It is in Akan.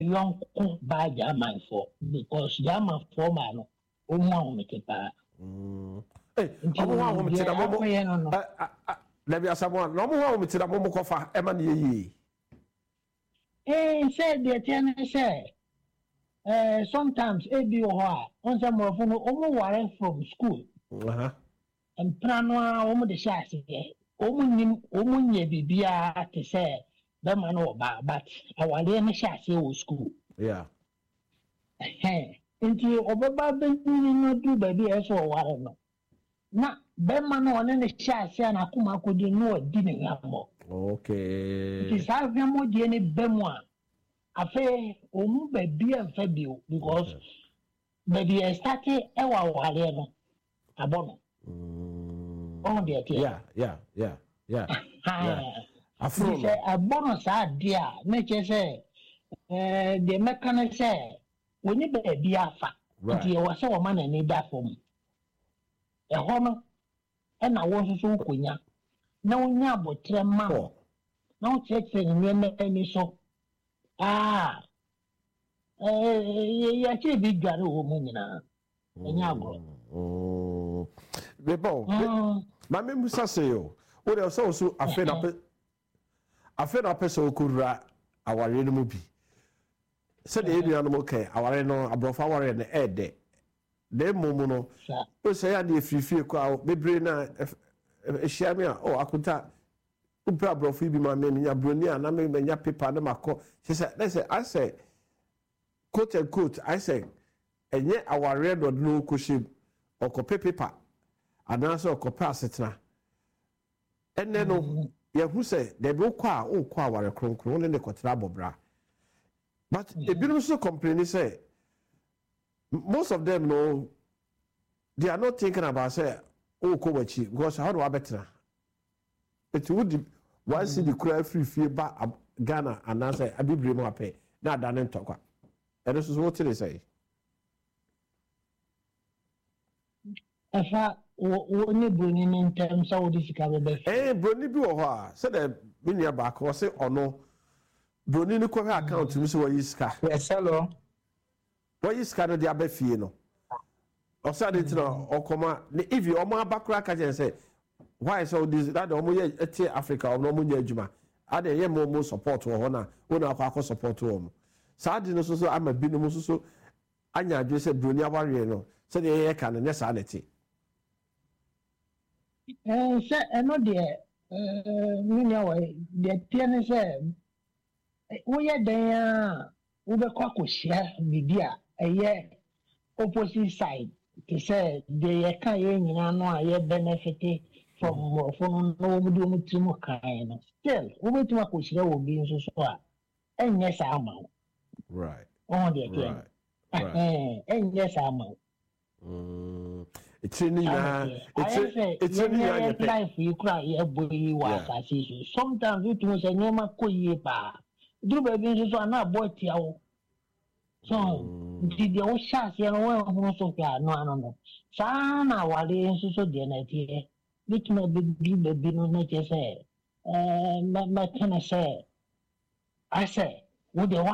young by German for because German for man o make it pa. Hey, omo me tira momo. Na bia someone no mo me tira momo kofa e ma na ye. Said the ten say sometimes ebi ho on some of no omo ware from school. And prano omo de shasi omo nye bibia te say be man no ba but awale na shasi o school. Yeah. Nti obeba bentini no du baby e so ware no. Na be man no ne shasi na akoma akodi no di ne yamo. Okay. Nti sa yamo die ne be mo a afe omu baby en fa bio because baby e start e wa ware no abono. Oh dear. Yeah. Afro. Say abono sa dia na che say the mechanic say when you baby afa. Nti e was o man ni da fom. E ho no e na wo so konya. Na onya abotre ma. Na o check say ni me so. Ya che bi gare wo mu nyina. Enya agro. Bebo. Ma me musa se yo. O de so afe na pe so okura aware no mu bi. Se de edua no mo kai aware no abrofa aware no ede. De momu no. O se ya de frifie kwa bebre na ehia me a akunta upra abrofa bi ma me nya broni a na me nya paper na makọ. Se I say quote and quote I say enye aware do no koshim okope paper ananso okope asetena enne no ye hu say de be kwa aware kronkron ne kotra bobra but ebinum so complain say most of them no they are not thinking about say kowachi because how do I better it would once the cry free ba Ghana ananso abibre mo ape na adane ntokwa and this is what they say. Afa woni broni in terms of this kabe. Broni bi wo ho a say the minia back o say ono broni ni ko account mi so yi ska. Yes hello. Wo yi ska no de abafie no. O say dey tino okoma if you omo abakura ka je say why so this that omo ye eti Africa omo nya adwuma. Ade ye mo support wo ho na wo na akwa support wo mo. Saadi no so ama binu mo so anya adwe se broni aware no se de ye ka no ne sa neti se eno de minia we de tiene se wo ye den a wo be kwa kosia media eye opposite side to say de ye kan ye nyina no a ye benefit from no mo do mo timo kan no still wo be timo kosia wo bi nso so a enye sa ama. Right. Oh, dear. Right. And yes, I'm. It's in your life. You cry, you boy, was I see. Sometimes it was a name of Koyepa. Do baby, so I'm not boy. So, did the old shots, you know, also, no. Sana, while they are so dinner here, which may be baby, no nature say. My can I say? I say, would the